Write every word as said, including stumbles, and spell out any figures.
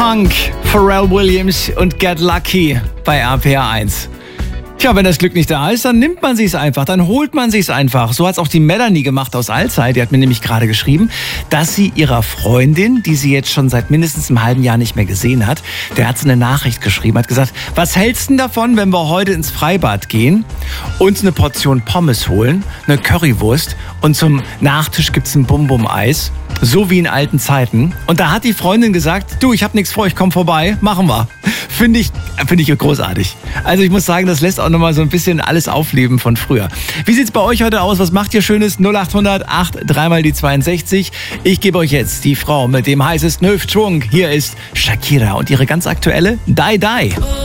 Punk, Pharrell Williams und Get Lucky bei R P R eins. Tja, wenn das Glück nicht da ist, dann nimmt man sich's einfach, dann holt man sich's einfach. So hat's auch die Melanie gemacht aus Alzey. Die hat mir nämlich gerade geschrieben, dass sie ihrer Freundin, die sie jetzt schon seit mindestens einem halben Jahr nicht mehr gesehen hat, der hat sie eine Nachricht geschrieben, hat gesagt, was hältst du denn davon, wenn wir heute ins Freibad gehen, uns eine Portion Pommes holen, eine Currywurst und zum Nachtisch gibt's ein Bum-Bum-Eis, so wie in alten Zeiten. Und da hat die Freundin gesagt, du, ich hab nichts vor, ich komm vorbei, machen wir. Finde ich, finde ich großartig. Also ich muss sagen, das lässt auch nochmal so ein bisschen alles aufleben von früher. Wie sieht's bei euch heute aus? Was macht ihr Schönes? null acht hundert acht dreimal die zweiundsechzig. Ich gebe euch jetzt die Frau mit dem heißesten Hüftschwung. Hier ist Shakira und ihre ganz aktuelle Die Die.